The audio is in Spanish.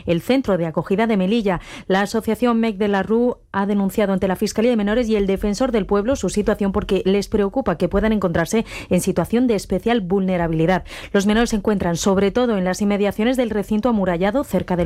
el centro de acogida de Melilla. La asociación MEC de la RU ha denunciado ante la Fiscalía de Menores y el Defensor del Pueblo su situación porque les preocupa que puedan encontrarse en situación de especial vulnerabilidad. Los menores se encuentran sobre todo en las inmediaciones del recinto amurallado cerca del